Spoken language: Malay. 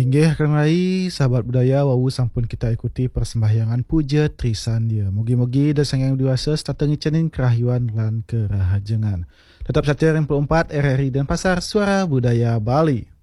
Inggih kenai sahabat budaya wawu sampun kita ikuti persembahyangan puja Trisan dia. Mugi-mugi dan sangang dewasa serta ngicanin kerahyuan lan kerahajengan. Tetap saja 4 RRI dan Pasar Suara Budaya Bali.